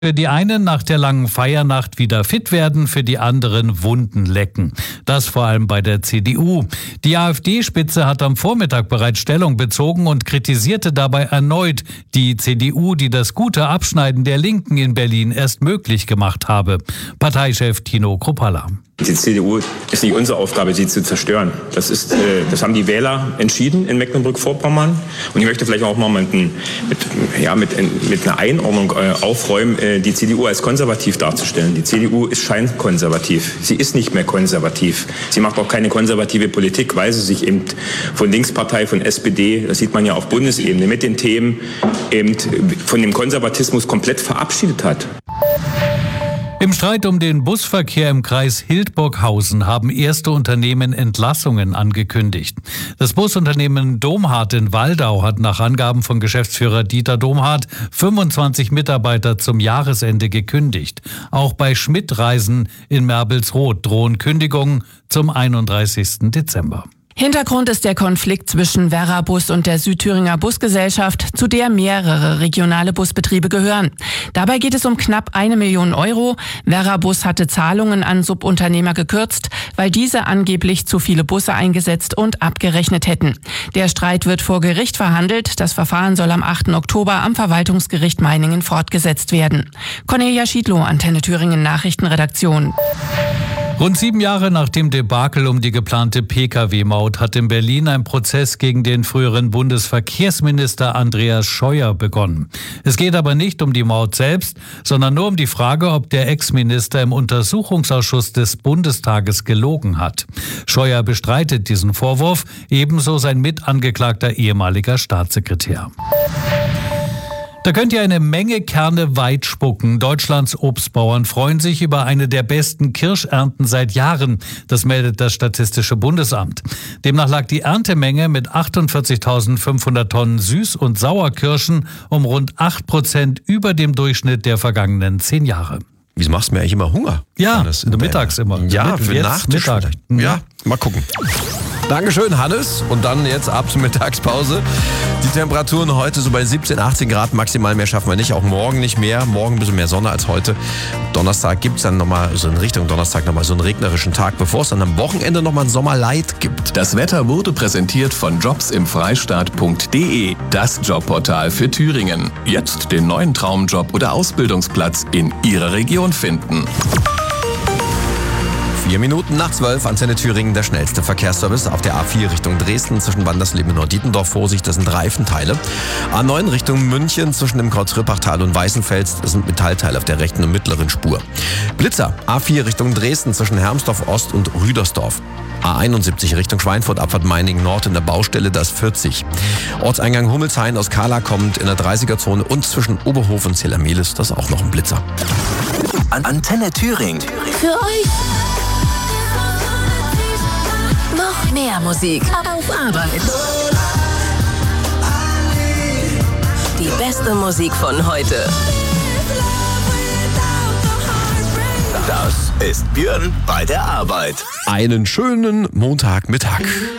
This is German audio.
Für die einen nach der langen Feiernacht wieder fit werden, für die anderen Wunden lecken. Das vor allem bei der CDU. Die AfD-Spitze hat am Vormittag bereits Stellung bezogen und kritisierte dabei erneut die CDU, die das gute Abschneiden der Linken in Berlin erst möglich gemacht habe. Parteichef Tino Kruppalla. Die CDU ist nicht unsere Aufgabe, sie zu zerstören. Das haben die Wähler entschieden in Mecklenburg-Vorpommern. Und ich möchte vielleicht auch mal mit einer Einordnung aufräumen, die CDU als konservativ darzustellen. Die CDU ist scheinkonservativ. Sie ist nicht mehr konservativ. Sie macht auch keine konservative Politik, weil sie sich eben von Linkspartei, von SPD, das sieht man ja auf Bundesebene, mit den Themen eben von dem Konservatismus komplett verabschiedet hat. Im Streit um den Busverkehr im Kreis Hildburghausen haben erste Unternehmen Entlassungen angekündigt. Das Busunternehmen Domhardt in Waldau hat nach Angaben von Geschäftsführer Dieter Domhardt 25 Mitarbeiter zum Jahresende gekündigt. Auch bei Schmidt Reisen in Merboldsroth drohen Kündigungen zum 31. Dezember. Hintergrund ist der Konflikt zwischen Verrabus und der Südthüringer Busgesellschaft, zu der mehrere regionale Busbetriebe gehören. Dabei geht es um knapp 1 Million Euro. Verrabus hatte Zahlungen an Subunternehmer gekürzt, weil diese angeblich zu viele Busse eingesetzt und abgerechnet hätten. Der Streit wird vor Gericht verhandelt. Das Verfahren soll am 8. Oktober am Verwaltungsgericht Meiningen fortgesetzt werden. Cornelia Schiedlow, Antenne Thüringen Nachrichtenredaktion. Rund 7 Jahre nach dem Debakel um die geplante Pkw-Maut hat in Berlin ein Prozess gegen den früheren Bundesverkehrsminister Andreas Scheuer begonnen. Es geht aber nicht um die Maut selbst, sondern nur um die Frage, ob der Ex-Minister im Untersuchungsausschuss des Bundestages gelogen hat. Scheuer bestreitet diesen Vorwurf, ebenso sein mitangeklagter ehemaliger Staatssekretär. Da könnt ihr eine Menge Kerne weit spucken. Deutschlands Obstbauern freuen sich über eine der besten Kirschernten seit Jahren. Das meldet das Statistische Bundesamt. Demnach lag die Erntemenge mit 48.500 Tonnen Süß- und Sauerkirschen um rund 8% über dem Durchschnitt der vergangenen 10 Jahre. Wieso machst du mir eigentlich immer Hunger? Ja, mittags immer. Ja, für Nachtisch vielleicht. Ja, mal gucken. Dankeschön, Hannes. Und dann jetzt ab zur Mittagspause. Die Temperaturen heute so bei 17, 18 Grad. Maximal mehr schaffen wir nicht. Auch morgen nicht mehr. Morgen ein bisschen mehr Sonne als heute. Donnerstag gibt es dann nochmal, so in Richtung Donnerstag nochmal so einen regnerischen Tag, bevor es dann am Wochenende nochmal ein Sommerlight gibt. Das Wetter wurde präsentiert von jobsimfreistaat.de. Das Jobportal für Thüringen. Jetzt den neuen Traumjob oder Ausbildungsplatz in Ihrer Region finden. 4 Minuten nach 12, Antenne Thüringen, der schnellste Verkehrsservice auf der A4 Richtung Dresden zwischen Wandersleben und Neu-Dietendorf. Vorsicht, das sind Reifenteile. A9 Richtung München zwischen dem Kreuz Rippachtal und Weißenfels, das sind Metallteile auf der rechten und mittleren Spur. Blitzer, A4 Richtung Dresden zwischen Hermsdorf Ost und Rüdersdorf. A71 Richtung Schweinfurt, Abfahrt Meiningen Nord in der Baustelle, das 40. Ortseingang Hummelshain aus Kahla kommt in der 30er-Zone und zwischen Oberhof und Zellermelis, das ist auch noch ein Blitzer. Antenne Thüringen. Für euch. Noch mehr Musik auf Arbeit. Die beste Musik von heute. Das ist Björn bei der Arbeit. Einen schönen Montagmittag.